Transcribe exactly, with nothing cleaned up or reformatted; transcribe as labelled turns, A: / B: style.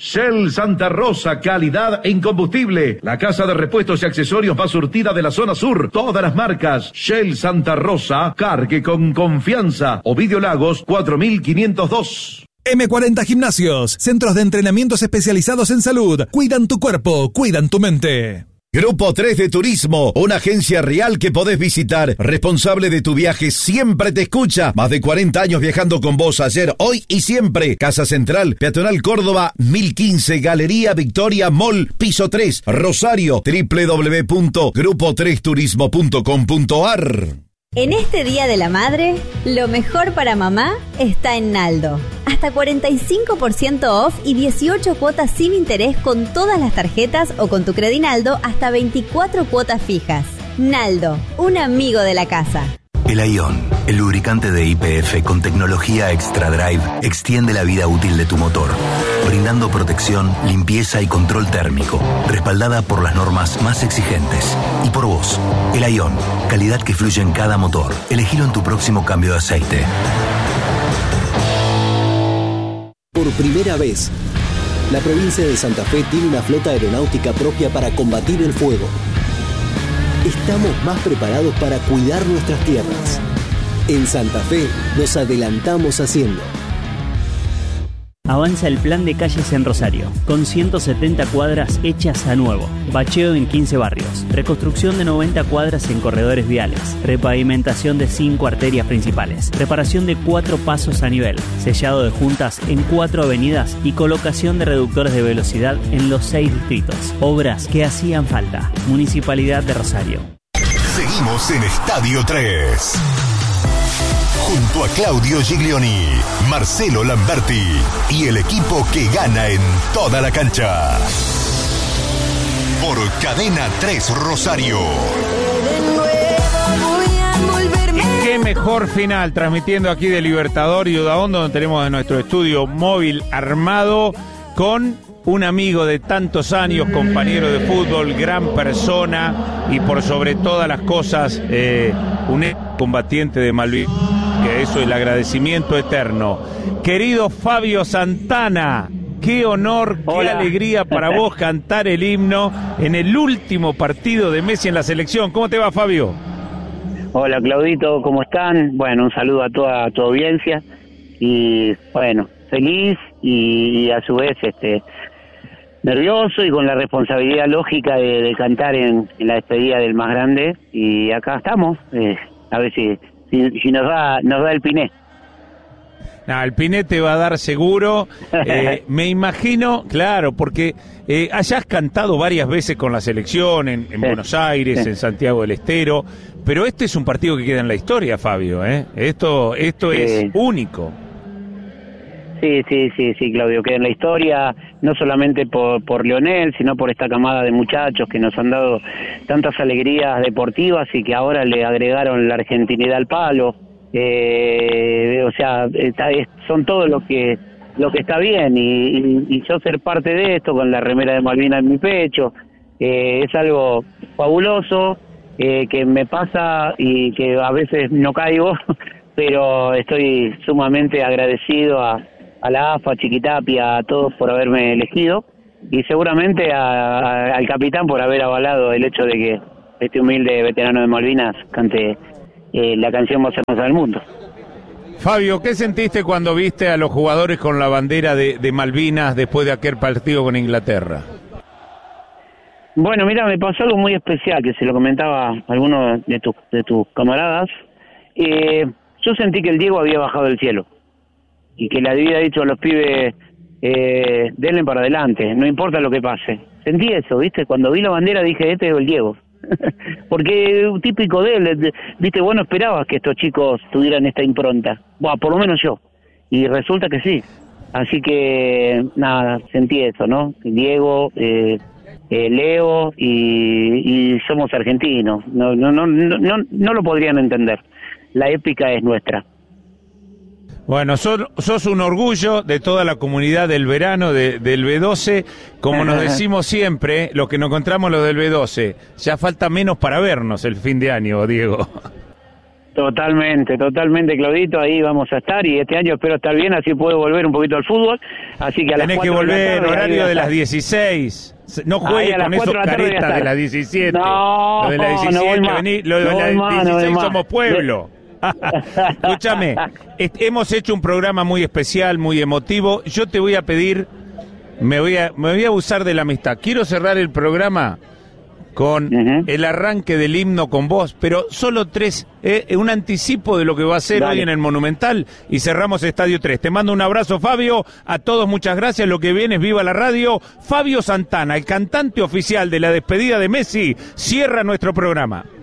A: Shell Santa Rosa, calidad en combustible. La casa de repuestos y accesorios más surtida de la zona sur. Todas las marcas. Shell Santa Rosa, cargue con confianza. Ovidio Lagos, cuatro mil quinientos dos.
B: eme cuarenta Gimnasios, centros de entrenamientos especializados en salud. Cuidan tu cuerpo, cuidan tu mente.
C: Grupo tres de Turismo, una agencia real que podés visitar. Responsable de tu viaje, siempre te escucha. Más de cuarenta años viajando con vos, ayer, hoy y siempre. Casa Central, Peatonal Córdoba, mil quince, Galería Victoria Mall, piso tres, Rosario, doble u doble u doble u punto grupo tres turismo punto com punto a r.
D: En este Día de la Madre, lo mejor para mamá está en Naldo. Hasta cuarenta y cinco por ciento off y dieciocho cuotas sin interés con todas las tarjetas o con tu Credinaldo hasta veinticuatro cuotas fijas. Naldo, un amigo de la casa.
E: El Ion, el lubricante de Y P F con tecnología Extra Drive, extiende la vida útil de tu motor, brindando protección, limpieza y control térmico, respaldada por las normas más exigentes. Y por vos, el Ion, calidad que fluye en cada motor. Elegilo en tu próximo cambio de aceite.
F: Por primera vez, la provincia de Santa Fe tiene una flota aeronáutica propia para combatir el fuego. Estamos más preparados para cuidar nuestras tierras. En Santa Fe nos adelantamos haciendo.
G: Avanza el plan de calles en Rosario, con ciento setenta cuadras hechas a nuevo, bacheo en quince barrios, reconstrucción de noventa cuadras en corredores viales, repavimentación de cinco arterias principales, reparación de cuatro pasos a nivel, sellado de juntas en cuatro avenidas y colocación de reductores de velocidad en los seis distritos. Obras que hacían falta. Municipalidad de Rosario.
H: Seguimos en Estadio tres. Junto a Claudio Giglioni, Marcelo Lamberti y el equipo que gana en toda la cancha. Por Cadena tres Rosario.
I: Y qué mejor final, transmitiendo aquí de Libertador y Udaondo, donde tenemos en nuestro estudio móvil armado con un amigo de tantos años, compañero de fútbol, gran persona y por sobre todas las cosas, eh, un combatiente de Malvinas. Que eso es el agradecimiento eterno. Querido Fabio Santana, qué honor, qué Hola. alegría para vos cantar el himno en el último partido de Messi en la selección. ¿Cómo te va, Fabio?
J: Hola, Claudito, ¿cómo están? Bueno, un saludo a toda tu audiencia y bueno, feliz y, y a su vez este nervioso y con la responsabilidad lógica de, de cantar en, en la despedida del más grande, y acá estamos, eh, a ver si Si, si nos da nos da el Piné.
I: No, el Piné te va a dar seguro. Eh, me imagino, claro, porque eh, hayas cantado varias veces con la selección en, en sí. Buenos Aires, sí. En Santiago del Estero, pero este es un partido que queda en la historia, Fabio, ¿eh? Esto esto sí. es único.
J: Sí, sí, sí, sí, Claudio, queda en la historia, no solamente por, por Leonel, sino por esta camada de muchachos que nos han dado tantas alegrías deportivas y que ahora le agregaron la argentinidad al palo. Eh, o sea, está, es, son todo lo que lo que está bien y, y, y yo ser parte de esto con la remera de Malvinas en mi pecho, eh, es algo fabuloso eh, que me pasa y que a veces no caigo, pero estoy sumamente agradecido a a la A F A, a Chiquitapia, a todos por haberme elegido y seguramente a, a, al capitán por haber avalado el hecho de que este humilde veterano de Malvinas cante eh, la canción más hermosa del mundo.
I: Fabio, ¿qué sentiste cuando viste a los jugadores con la bandera de, de Malvinas después de aquel partido con Inglaterra?
J: Bueno, mira, me pasó algo muy especial que se lo comentaba a alguno de tus de tus camaradas. Eh, yo sentí que el Diego había bajado del cielo y que le había dicho a los pibes, eh, denle para adelante, no importa lo que pase. Sentí eso, ¿viste? Cuando vi la bandera dije, este es el Diego. Porque típico de él, ¿viste? Vos no esperabas que estos chicos tuvieran esta impronta. Bueno, por lo menos yo. Y resulta que sí. Así que, nada, sentí eso, ¿no? Diego, eh, eh, Leo y, y somos argentinos. No, no, no, no, no, no lo podrían entender. La épica es nuestra.
I: Bueno, sos, sos un orgullo de toda la comunidad del verano, de, del B doce, como nos decimos siempre, los que nos encontramos los del B doce, ya falta menos para vernos el fin de año, Diego.
J: Totalmente, totalmente, Claudito, ahí vamos a estar y este año espero estar bien, así puedo volver un poquito al fútbol, así que a las
I: Tenés que volver, horario de las dieciséis. No juegues con esos caretas de las diecisiete.
J: No,
I: lo de las diecisiete,
J: no
I: vení, lo de
J: no
I: las
J: más,
I: dieciséis
J: no
I: somos pueblo. Escúchame, hemos hecho un programa muy especial, muy emotivo. Yo te voy a pedir, me voy a, me voy a abusar de la amistad. Quiero cerrar el programa con uh-huh. el arranque del himno con vos, pero solo tres, eh, un anticipo de lo que va a ser Dale. hoy en el Monumental y cerramos Estadio tres. Te mando un abrazo, Fabio, a todos muchas gracias, lo que viene es Viva la Radio. Fabio Santana, el cantante oficial de la despedida de Messi, cierra nuestro programa.